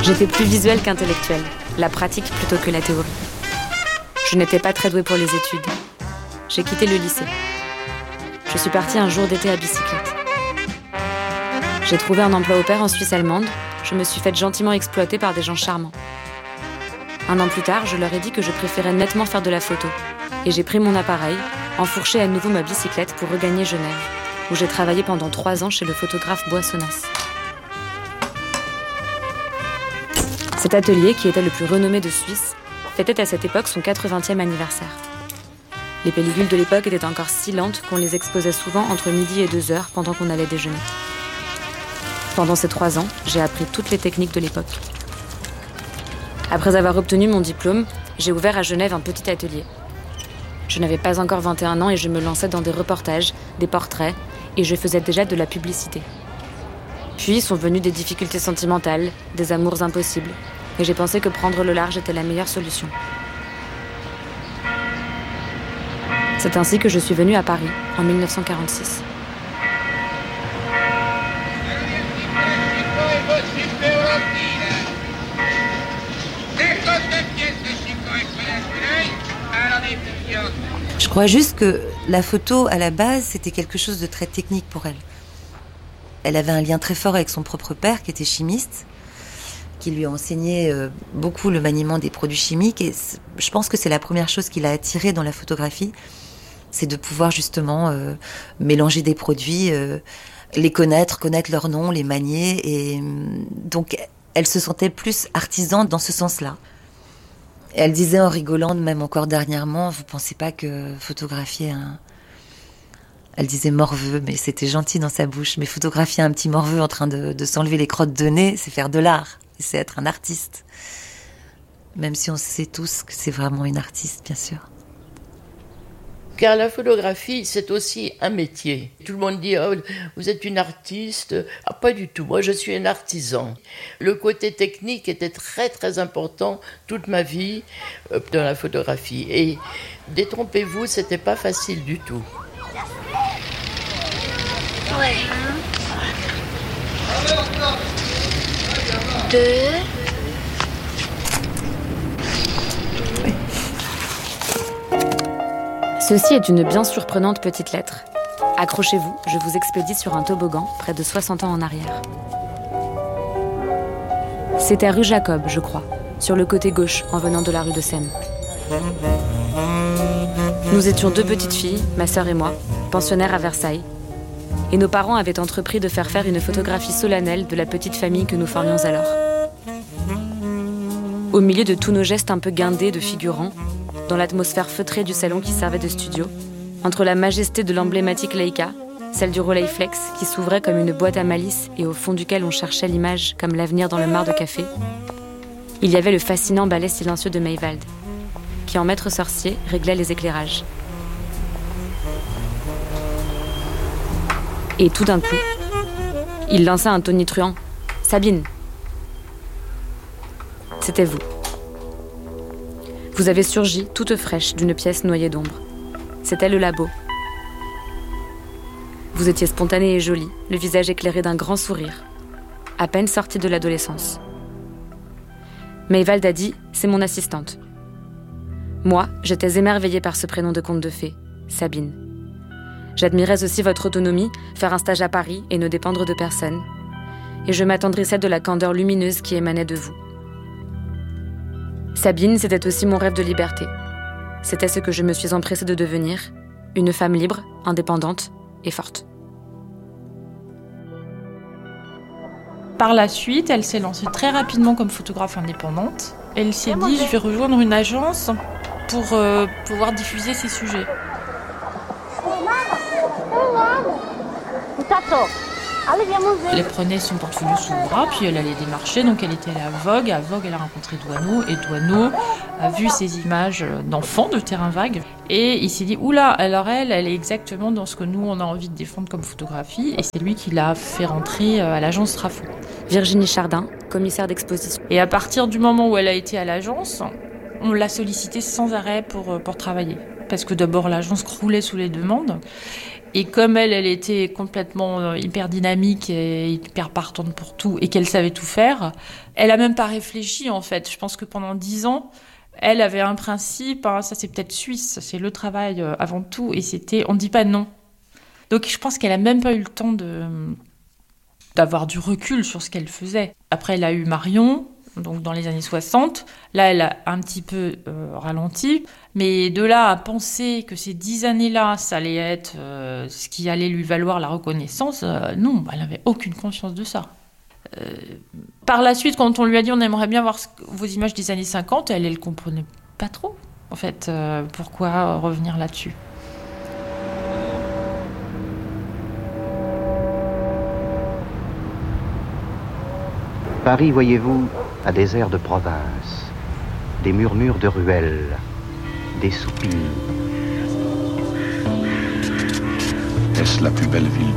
J'étais plus visuelle qu'intellectuelle, la pratique plutôt que la théorie. Je n'étais pas très douée pour les études. J'ai quitté le lycée. Je suis partie un jour d'été à bicyclette. J'ai trouvé un emploi au pair en Suisse allemande. Je me suis faite gentiment exploiter par des gens charmants. Un an plus tard, je leur ai dit que je préférais nettement faire de la photo. Et j'ai pris mon appareil, enfourché à nouveau ma bicyclette pour regagner Genève, où j'ai travaillé pendant 3 ans chez le photographe Boissonnas. Cet atelier, qui était le plus renommé de Suisse, fêtait à cette époque son 80e anniversaire. Les pellicules de l'époque étaient encore si lentes qu'on les exposait souvent entre midi et 2 heures pendant qu'on allait déjeuner. Pendant ces 3 ans, j'ai appris toutes les techniques de l'époque. Après avoir obtenu mon diplôme, j'ai ouvert à Genève un petit atelier. Je n'avais pas encore 21 ans et je me lançais dans des reportages, des portraits, et je faisais déjà de la publicité. Puis sont venues des difficultés sentimentales, des amours impossibles, et j'ai pensé que prendre le large était la meilleure solution. C'est ainsi que je suis venue à Paris, en 1946. Je crois juste que la photo, à la base, c'était quelque chose de très technique pour elle. Elle avait un lien très fort avec son propre père, qui était chimiste, qui lui a enseigné beaucoup le maniement des produits chimiques. Et je pense que c'est la première chose qui l'a attirée dans la photographie, c'est de pouvoir justement mélanger des produits, les connaître leur nom, les manier. Et donc, elle se sentait plus artisan dans ce sens-là. Et elle disait en rigolant, même encore dernièrement, vous pensez pas que photographier un... Elle disait morveux, mais c'était gentil dans sa bouche. Mais photographier un petit morveux en train de s'enlever les crottes de nez, c'est faire de l'art. C'est être un artiste. Même si on sait tous que c'est vraiment une artiste, bien sûr. Car la photographie, c'est aussi un métier. Tout le monde dit « Oh, vous êtes une artiste ». Ah, pas du tout, moi je suis un artisan. Le côté technique était très très important toute ma vie dans la photographie. Et détrompez-vous, c'était pas facile du tout. Ouais. 2. Ceci est une bien surprenante petite lettre. Accrochez-vous, je vous expédie sur un toboggan près de 60 ans en arrière. C'était rue Jacob, je crois, sur le côté gauche en venant de la rue de Seine. Nous étions 2 petites filles, ma sœur et moi, pensionnaires à Versailles. Et nos parents avaient entrepris de faire une photographie solennelle de la petite famille que nous formions alors. Au milieu de tous nos gestes un peu guindés de figurants, dans l'atmosphère feutrée du salon qui servait de studio, entre la majesté de l'emblématique Leica, celle du Rolleiflex qui s'ouvrait comme une boîte à malice et au fond duquel on cherchait l'image comme l'avenir dans le mar de café, il y avait le fascinant ballet silencieux de Maywald, qui en maître sorcier réglait les éclairages. Et tout d'un coup, il lança un tonitruant « Sabine !» C'était vous. Vous avez surgi, toute fraîche, d'une pièce noyée d'ombre. C'était le labo. Vous étiez spontanée et jolie, le visage éclairé d'un grand sourire, à peine sortie de l'adolescence. Maywald a dit « C'est mon assistante ». Moi, j'étais émerveillée par ce prénom de conte de fées, Sabine. J'admirais aussi votre autonomie, faire un stage à Paris et ne dépendre de personne. Et je m'attendrissais de la candeur lumineuse qui émanait de vous. Sabine, c'était aussi mon rêve de liberté. C'était ce que je me suis empressée de devenir, une femme libre, indépendante et forte. Par la suite, elle s'est lancée très rapidement comme photographe indépendante. Elle s'est dit, je vais rejoindre une agence pour pouvoir diffuser ses sujets. Elle prenait son portfolio sous le bras, puis elle allait démarcher. Donc elle était allée à Vogue. À Vogue, elle a rencontré Doisneau. Et Doisneau a vu ces images d'enfants de terrain vague. Et il s'est dit, oula, alors elle est exactement dans ce que nous, on a envie de défendre comme photographie. Et c'est lui qui l'a fait rentrer à l'agence Trafo. Virginie Chardin, commissaire d'exposition. Et à partir du moment où elle a été à l'agence, on l'a sollicitée sans arrêt pour travailler. Parce que d'abord, l'agence croulait sous les demandes. Et comme elle était complètement hyper dynamique et hyper partante pour tout, et qu'elle savait tout faire, elle a même pas réfléchi, en fait. Je pense que pendant 10 ans, elle avait un principe, ça c'est peut-être suisse, c'est le travail avant tout, et c'était on ne dit pas non. Donc je pense qu'elle a même pas eu le temps d'avoir du recul sur ce qu'elle faisait. Après, elle a eu Marion, donc dans les années 60. Là, elle a un petit peu ralenti. Mais de là à penser que ces 10 années-là, ça allait être ce qui allait lui valoir la reconnaissance, non, elle n'avait aucune conscience de ça. Par la suite, quand on lui a dit on aimerait bien voir vos images des années 50, elle ne comprenait pas trop, en fait, pourquoi revenir là-dessus. Paris, voyez-vous, a des airs de province, des murmures de ruelles, des soupirs. Est-ce la plus belle ville du monde ?